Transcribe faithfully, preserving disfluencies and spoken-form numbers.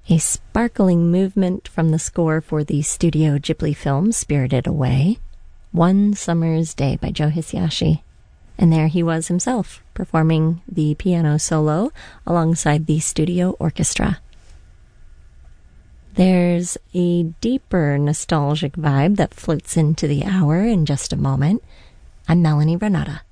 A sparkling movement from the score for the Studio Ghibli film Spirited Away, One Summer's Day by Joe Hisaishi. And there he was himself, performing the piano solo alongside the studio orchestra. There's a deeper nostalgic vibe that floats into the hour in just a moment. I'm Melanie Renata.